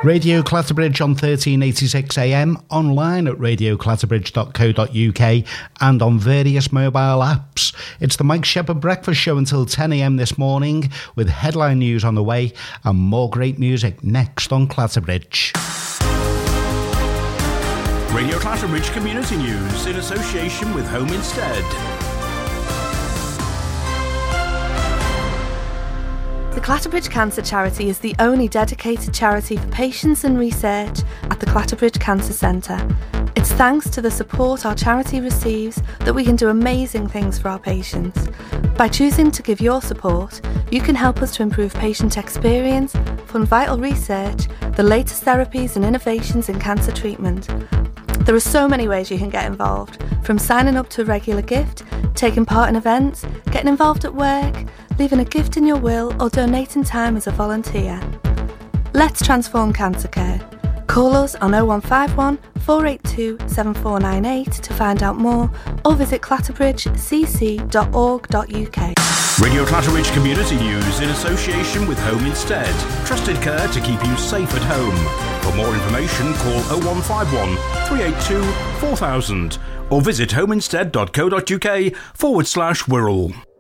Radio Clatterbridge on 1386 AM, online at radioclatterbridge.co.uk and on various mobile apps. It's the Mike Shepherd Breakfast Show until 10 AM this morning, with headline news on the way and more great music next on Clatterbridge. Radio Clatterbridge Community News in association with Home Instead. The Clatterbridge Cancer Charity is the only dedicated charity for patients and research at the Clatterbridge Cancer Centre. It's thanks to the support our charity receives that we can do amazing things for our patients. By choosing to give your support, you can help us to improve patient experience, fund vital research, the latest therapies and innovations in cancer treatment. There are so many ways you can get involved, from signing up to a regular gift, taking part in events, getting involved at work, leaving a gift in your will or donating time as a volunteer. Let's transform cancer care. Call us on 0151 482 7498 to find out more or visit clatterbridgecc.org.uk. Radio Clatterbridge Community News in association with Home Instead. Trusted care to keep you safe at home. For more information, call 0151 382 4000 or visit homeinstead.co.uk/Wirral.